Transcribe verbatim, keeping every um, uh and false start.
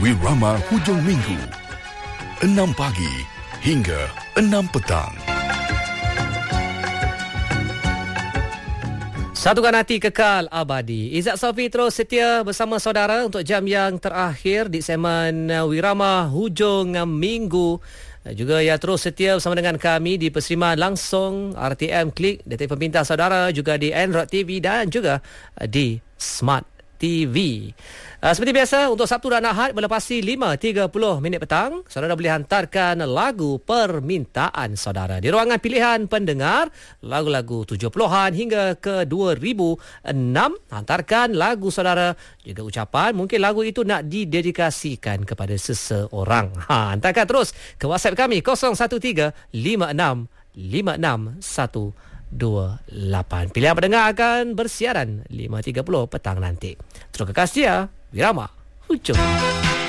Wirama Hujung Minggu, enam pagi hingga enam petang. Satukan hati kekal abadi. Izzat Sofi terus setia bersama saudara untuk jam yang terakhir di segmen Wirama Hujung Minggu. Juga ya terus setia bersama dengan kami di perseriman langsung R T M Klik, detik peminta saudara, juga di Android T V dan juga di Smart T V. Uh, seperti biasa, untuk Sabtu dan Ahad melepasi lima tiga puluh minit petang, saudara boleh hantarkan lagu permintaan saudara di ruangan pilihan pendengar, lagu-lagu tujuh puluhan hingga ke dua ribu enam. Hantarkan lagu saudara, juga ucapan, mungkin lagu itu nak didedikasikan kepada seseorang. Ha, hantarkan terus ke WhatsApp kami kosong satu tiga lima enam lima enam satu dua lapan. Pilihan pendengar akan bersiaran lima tiga puluh petang nanti. Terus kekasih ya, Wirama Hujung.